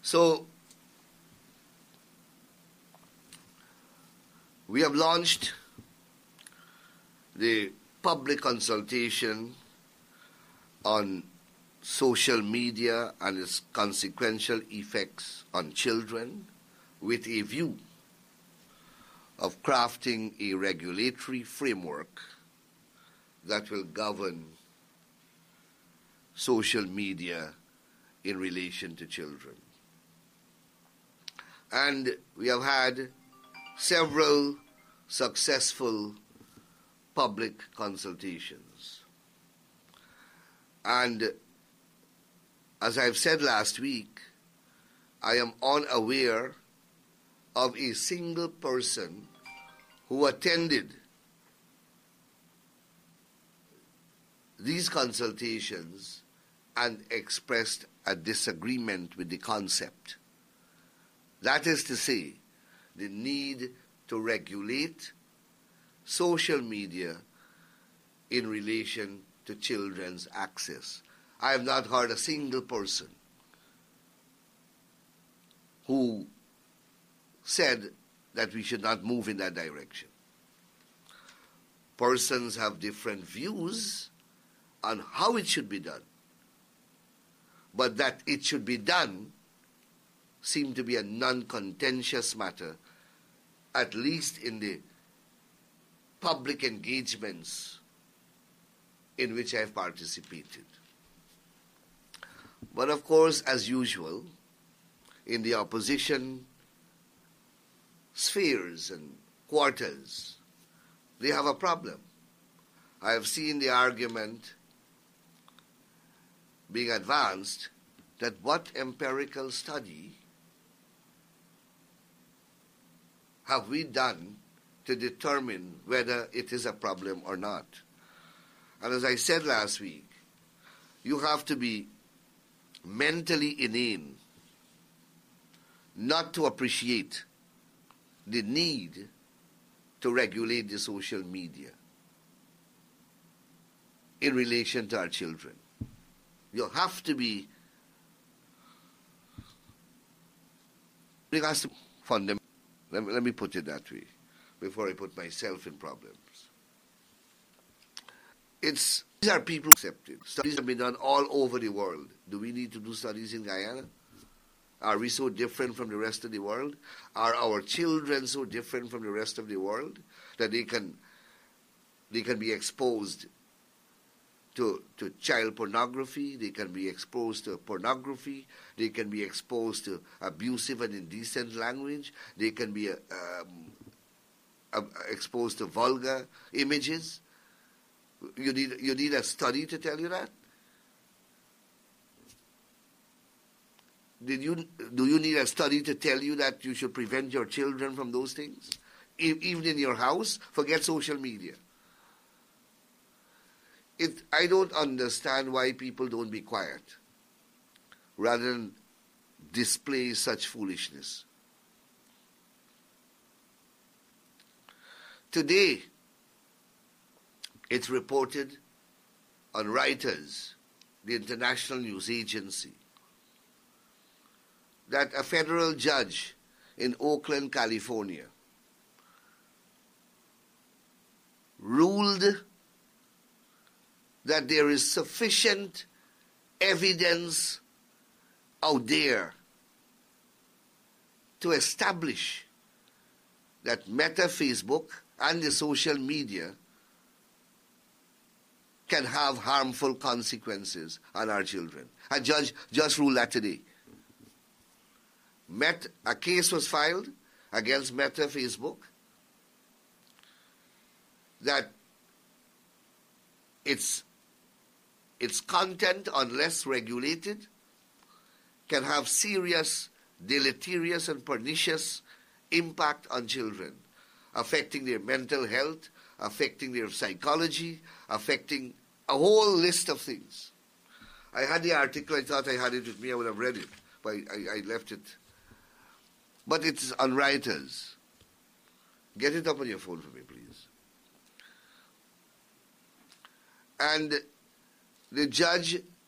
So, we have launched the public consultation on social media and its consequential effects on children with a view of crafting a regulatory framework that will govern social media in relation to children. And we have had several successful public consultations. And as I've said last week, I am unaware of a single person who attended these consultations and expressed a disagreement with the concept. That is to say, the need to regulate social media in relation to children's access. I have not heard a single person who said that we should not move in that direction. Persons have different views on how it should be done, but that it should be done seemed to be a non-contentious matter, at least in the public engagements in which I have participated. But of course, as usual, in the opposition spheres and quarters, they have a problem. I have seen the argument being advanced that what empirical study have we done to determine whether it is a problem or not? And as I said last week, you have to be mentally inane not to appreciate the need to regulate the social media in relation to our children. You have to be fundamental. Let me put it that way before I put myself in problems. These are people accepted. Studies have been done all over the world. Do we need to do studies in Guyana? Are we so different from the rest of the world? Are our children so different from the rest of the world that they can be exposed to child pornography, they can be exposed to pornography, they can be exposed to abusive and indecent language, they can be exposed to vulgar images? You need a study to tell you that? Do you need a study to tell you that you should prevent your children from those things? Even in your house, forget social media. I don't understand why people don't be quiet rather than display such foolishness. Today, it's reported on Reuters, the international news agency, that a federal judge in Oakland, California, ruled that there is sufficient evidence out there to establish that Meta, Facebook, and the social media can have harmful consequences on our children. A judge just ruled that today. A case was filed against Meta, Facebook, that its content, unless regulated, can have serious, deleterious, and pernicious impact on children, affecting their mental health, affecting their psychology, affecting a whole list of things. I had the article, I thought I had it with me, I would have read it, but I left it. But it's on Reuters. Get it up on your phone for me, please. And the judge